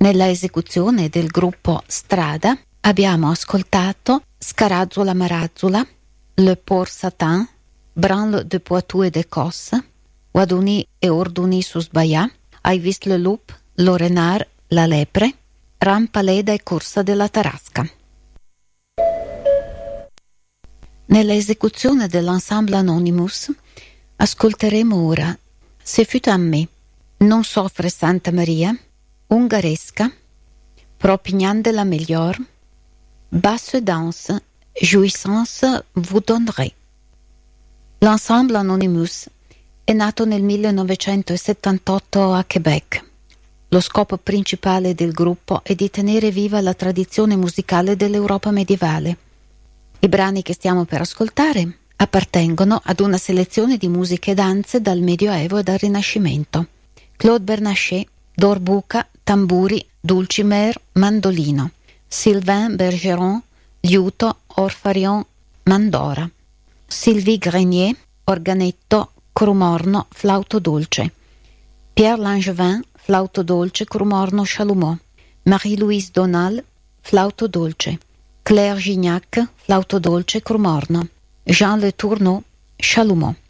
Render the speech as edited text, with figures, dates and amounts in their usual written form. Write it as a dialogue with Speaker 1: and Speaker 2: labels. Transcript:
Speaker 1: Nella esecuzione del gruppo Strada abbiamo ascoltato Scarazzola Marazzola, Le Port Satin, Branle de Poitou et d'Écosse, Guadouni et Orduni sus Baia, Hai vist le loup, Lo Renard, La Lepre, Rampaleda e Corsa della Tarasca. Nella esecuzione dell'ensemble Anonymous ascolteremo ora Se fut a me, Non soffre Santa Maria, Ungaresca, Propignan de la Meilleure, Basse Danse, Jouissance vous donnerai. L'ensemble Anonymous è nato nel 1978 a Quebec. Lo scopo principale del gruppo è di tenere viva la tradizione musicale dell'Europa medievale. I brani che stiamo per ascoltare appartengono ad una selezione di musiche e danze dal Medioevo e dal Rinascimento. Claude Bernachet, Dorbuca, tamburi, dulcimer, mandolino. Sylvain Bergeron, liuto, orfarion, mandora. Sylvie Grenier, organetto, crumorno, flauto dolce. Pierre Langevin, flauto dolce, crumorno, chalumeau. Marie-Louise Donal, flauto dolce. Claire Gignac, flauto dolce, crumorno. Jean Le Tourneau, chalumeau.